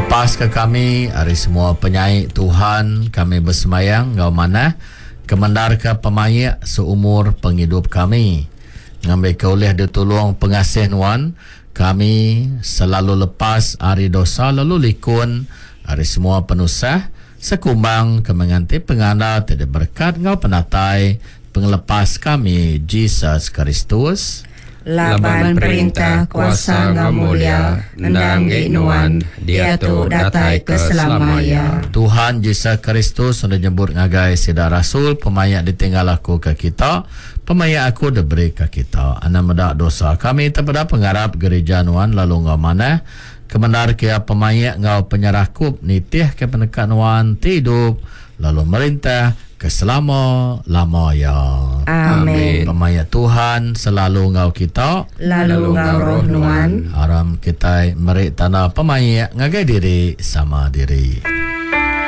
Lepas ke kami, hari semua penyaik Tuhan, kami bersemayang, ngau mana, kemendar ke pemayak seumur penghidup kami. Ngambil ke oleh ditolong pengasih Nuan, kami selalu lepas hari dosa lalu likun, hari semua penusah, sekumbang kemenganti penganda tidak berkat ngau penatai, penglepas kami, Jesus Kristus. Laban perintah kuasa ngau mulia, endang inuan, dia tu datai keselamaya. Tuhan Yesus Kristus sudah nyebut ngagai sida rasul, pemayak ditinggal aku ke kita, pemayak aku diberi ke kita. Ana medak dosa kami terpada pengharap gereja Nuan lalu ngau mana, kemendar kia pemayak ngau penyerakup nitih ke penekan Nuan tidup, lalu merintah keselama-lamanya. Amin. Pemayak Tuhan selalu ngau kita, Lalu ngau roh Nuan. aram kita merik tanah pemayak ngagai diri sama diri.